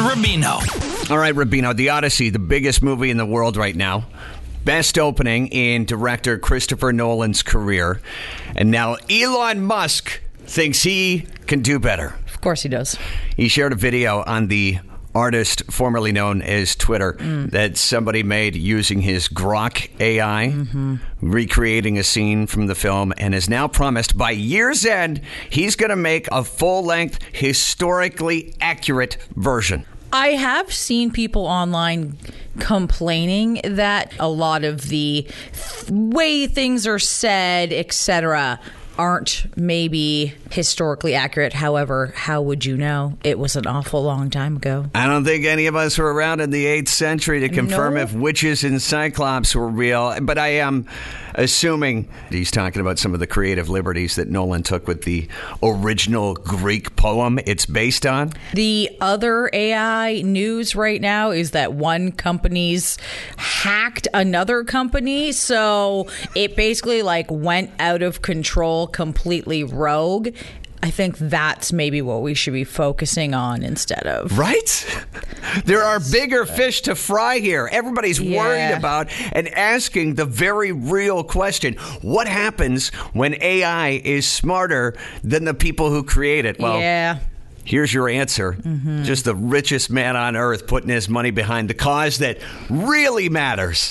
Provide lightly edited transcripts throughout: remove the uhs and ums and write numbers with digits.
Rubino. All right, Rubino, The Odyssey, the biggest movie in the world right now. Best opening in director Christopher Nolan's career. And now Elon Musk thinks he can do better. Of course he does. He shared a video on the artist formerly known as Twitter that somebody made using his Grok AI, recreating a scene from the film, and has now promised by year's end he's going to make a full-length, historically accurate version. I have seen people online complaining that a lot of the way things are said, etc., aren't maybe historically accurate. However, how would you know? It was an awful long time ago. I don't think any of us were around in the 8th century to confirm if witches and cyclops were real, but I am assuming he's talking about some of the creative liberties that Nolan took with the original Greek poem it's based on. The other AI news right now is that one company's hacked another company, so it basically went out of control, completely rogue. I think that's maybe what we should be focusing on instead of. Right? There are bigger fish to fry here. Everybody's worried about and asking the very real question. What happens when AI is smarter than the people who create it? Well, here's your answer. Just the richest man on earth putting his money behind the cause that really matters.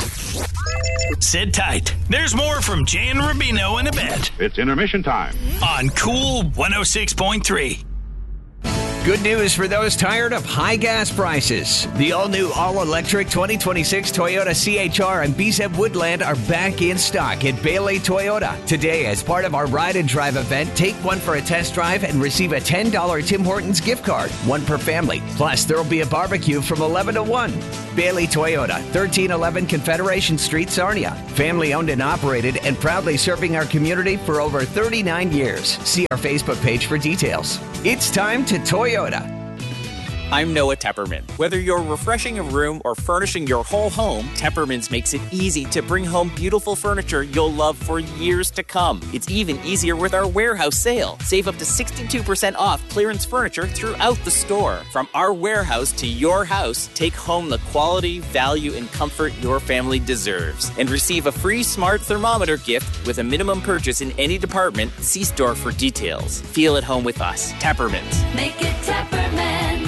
Sit tight. There's more from Jay and Rubino in a bit. It's intermission time. On Cool 106.3. Good news for those tired of high gas prices. The all-new, all-electric 2026 Toyota CHR and BZ Woodland are back in stock at Bailey Toyota. Today, as part of our Ride and Drive event, take one for a test drive and receive a $10 Tim Hortons gift card, one per family. Plus, there'll be a barbecue from 11 to 1. Bailey Toyota, 1311 Confederation Street, Sarnia. Family-owned and operated and proudly serving our community for over 39 years. See our Facebook page for details. It's time to Toyota. I'm Noah Tepperman. Whether you're refreshing a room or furnishing your whole home, Tepperman's makes it easy to bring home beautiful furniture you'll love for years to come. It's even easier with our warehouse sale. Save up to 62% off clearance furniture throughout the store. From our warehouse to your house, take home the quality, value, and comfort your family deserves. And receive a free smart thermometer gift with a minimum purchase in any department. See store for details. Feel at home with us. Tepperman's. Make it Tepperman's.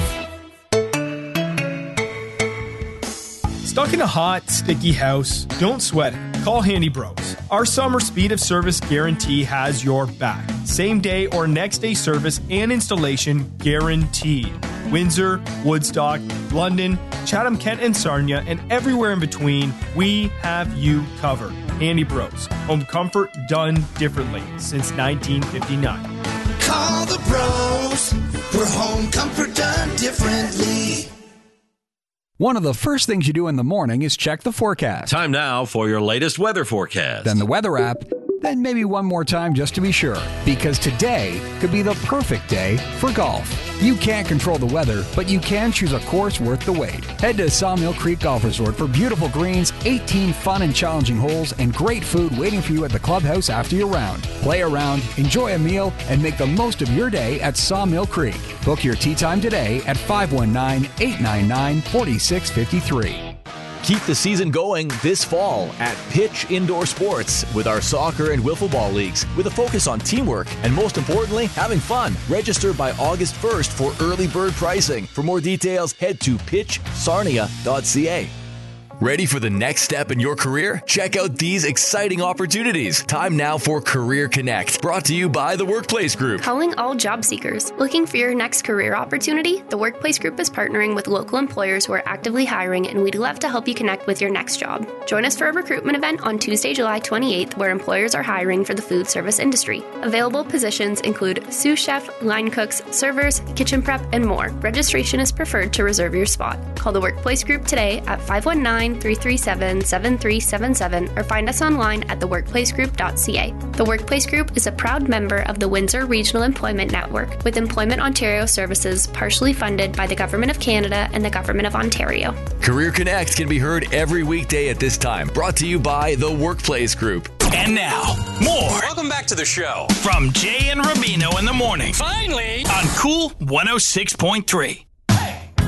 Stuck in a hot, sticky house? Don't sweat it. Call Handy Bros. Our summer speed of service guarantee has your back. Same day or next day service and installation guaranteed. Windsor, Woodstock, London, Chatham, Kent, and Sarnia, and everywhere in between, we have you covered. Handy Bros. Home comfort done differently since 1959. Call the bros. We're home comfort done differently. One of the first things you do in the morning is check the forecast. Time now for your latest weather forecast. Then the weather app. Then maybe one more time just to be sure. Because today could be the perfect day for golf. You can't control the weather, but you can choose a course worth the wait. Head to Sawmill Creek Golf Resort for beautiful greens, 18 fun and challenging holes, and great food waiting for you at the clubhouse after your round. Play around, enjoy a meal, and make the most of your day at Sawmill Creek. Book your tee time today at 519-899-4653. Keep the season going this fall at Pitch Indoor Sports with our soccer and wiffle ball leagues with a focus on teamwork and, most importantly, having fun. Register by August 1st for early bird pricing. For more details, head to pitchsarnia.ca. Ready for the next step in your career? Check out these exciting opportunities. Time now for Career Connect, brought to you by the Workplace Group. Calling all job seekers. Looking for your next career opportunity? The Workplace Group is partnering with local employers who are actively hiring, and we'd love to help you connect with your next job. Join us for a recruitment event on Tuesday, July 28th, where employers are hiring for the food service industry. Available positions include sous chef, line cooks, servers, kitchen prep, and more. Registration is preferred to reserve your spot. Call the Workplace Group today at 519-337-7377 or find us online at theworkplacegroup.ca. The Workplace Group is a proud member of the Windsor Regional Employment Network, with Employment Ontario services partially funded by the Government of Canada and the Government of Ontario. Career Connect can be heard every weekday at this time, brought to you by the Workplace Group. And now, more. Welcome back to the show. From Jay and Rubino in the morning. Finally! On Cool 106.3.